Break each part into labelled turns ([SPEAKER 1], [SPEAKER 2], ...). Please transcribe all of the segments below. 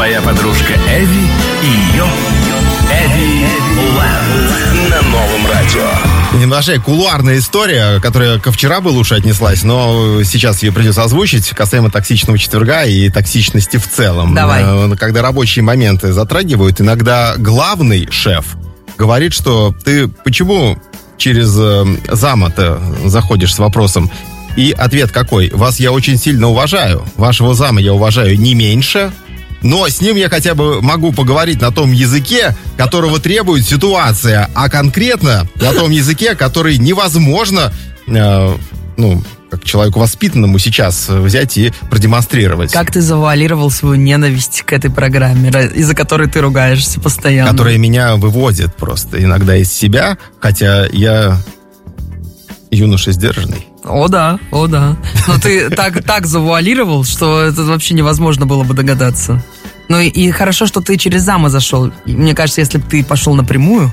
[SPEAKER 1] Твоя подружка Эви и ее Эви Лэнд на Новом радио.
[SPEAKER 2] Небольшая кулуарная история, которая ко вчера бы лучше отнеслась, но сейчас ее придется озвучить, касаемо токсичного четверга и токсичности в целом.
[SPEAKER 3] Давай.
[SPEAKER 2] Когда рабочие моменты затрагивают, иногда главный шеф говорит, что ты почему через зама-то заходишь с вопросом? И ответ какой? Вас я очень сильно уважаю, вашего зама я уважаю не меньше, но с ним я хотя бы могу поговорить на том языке, которого требует ситуация, а конкретно на том языке, который невозможно, как человеку воспитанному сейчас взять и продемонстрировать.
[SPEAKER 3] Как ты завуалировал свою ненависть к этой программе, из-за которой ты ругаешься постоянно?
[SPEAKER 2] Которая меня выводит просто иногда из себя, хотя я юноша сдержанный.
[SPEAKER 3] О да. Но ты так завуалировал, что это вообще невозможно было бы догадаться. Ну и хорошо, что ты через зама зашел. Мне кажется, если бы ты пошел напрямую,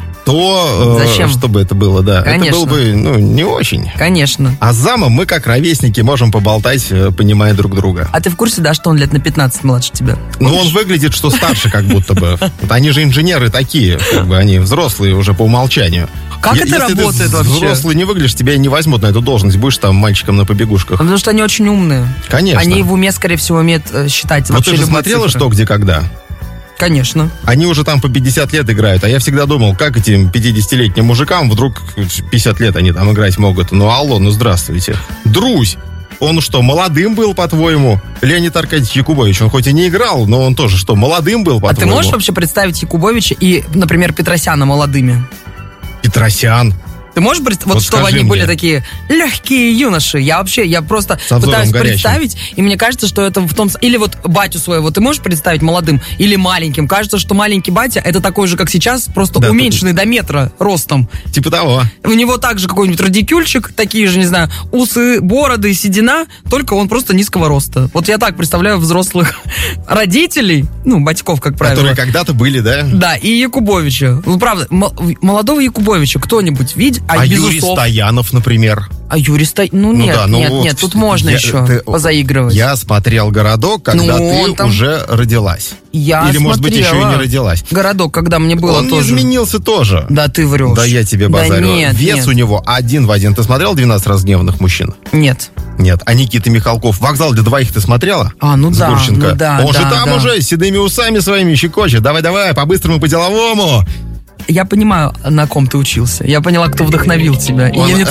[SPEAKER 2] то
[SPEAKER 3] зачем?
[SPEAKER 2] Чтобы это было, да.
[SPEAKER 3] Конечно.
[SPEAKER 2] Это было бы, не очень.
[SPEAKER 3] Конечно.
[SPEAKER 2] А с замом мы, как ровесники, можем поболтать, понимая друг друга.
[SPEAKER 3] А ты в курсе, да, что он лет на 15 младше тебя?
[SPEAKER 2] Ну, он выглядит, что старше, как будто бы. Вот они же инженеры такие, как бы они взрослые уже по умолчанию.
[SPEAKER 3] Как это работает
[SPEAKER 2] Если ты
[SPEAKER 3] вообще?
[SPEAKER 2] взрослый не выглядишь, тебя не возьмут на эту должность. Будешь там мальчиком на побегушках.
[SPEAKER 3] Потому что они очень умные.
[SPEAKER 2] Конечно.
[SPEAKER 3] Они в уме, скорее всего, умеют считать
[SPEAKER 2] Вот
[SPEAKER 3] вообще
[SPEAKER 2] ты же
[SPEAKER 3] любые
[SPEAKER 2] смотрела
[SPEAKER 3] цифры.
[SPEAKER 2] «Что, где, когда»?
[SPEAKER 3] Конечно.
[SPEAKER 2] Они уже там по 50 лет играют. А я всегда думал, как этим 50-летним мужикам вдруг 50 лет они там играть могут. Ну, алло, здравствуйте. Друзь! Он что, молодым был, по-твоему? Леонид Аркадьевич Якубович, он хоть и не играл, но он тоже что, молодым был, по-твоему?
[SPEAKER 3] А ты можешь вообще представить Якубовича и, например, Петросяна молодыми?
[SPEAKER 2] Петросян.
[SPEAKER 3] Ты можешь представить, вот чтобы
[SPEAKER 2] скажи
[SPEAKER 3] они были
[SPEAKER 2] мне.
[SPEAKER 3] такие легкие юноши? Я просто
[SPEAKER 2] обзором
[SPEAKER 3] пытаюсь
[SPEAKER 2] горячим.
[SPEAKER 3] представить, и мне кажется, что это в том... Или вот батю своего ты можешь представить молодым или маленьким? Кажется, что маленький батя это такой же, как сейчас, просто
[SPEAKER 2] Да,
[SPEAKER 3] уменьшенный до метра ростом.
[SPEAKER 2] Типа того.
[SPEAKER 3] У него также какой-нибудь радикюльчик, такие же, не знаю, усы, бороды, седина, только он просто низкого роста. Вот я так представляю взрослых родителей, батьков, как правило.
[SPEAKER 2] Которые когда-то были, да?
[SPEAKER 3] Да, и Якубовича. Ну, правда, молодого Якубовича кто-нибудь видит?
[SPEAKER 2] А Юрий Стоянов, например.
[SPEAKER 3] А Юрий Стоянов? Нет, тут можно еще позаигрывать.
[SPEAKER 2] Я смотрел «Городок», когда ты
[SPEAKER 3] там...
[SPEAKER 2] уже родилась.
[SPEAKER 3] Я
[SPEAKER 2] Или, может быть, еще и не родилась.
[SPEAKER 3] «Городок», когда мне было
[SPEAKER 2] он
[SPEAKER 3] тоже.
[SPEAKER 2] Он не изменился тоже.
[SPEAKER 3] Да ты врешь.
[SPEAKER 2] Да я тебе базарю.
[SPEAKER 3] Да нет,
[SPEAKER 2] Вес у него один в один. Ты смотрел «12 разгневанных мужчин»?
[SPEAKER 3] Нет.
[SPEAKER 2] Нет. А Никита Михалков «Вокзал для двоих» ты смотрела?
[SPEAKER 3] С
[SPEAKER 2] да. Гурченко.
[SPEAKER 3] Ну да.
[SPEAKER 2] Он же там уже с седыми усами своими щекочет. Давай, по-быстрому, по-деловому.
[SPEAKER 3] Я понимаю, на ком ты учился. Я поняла, кто вдохновил тебя. И не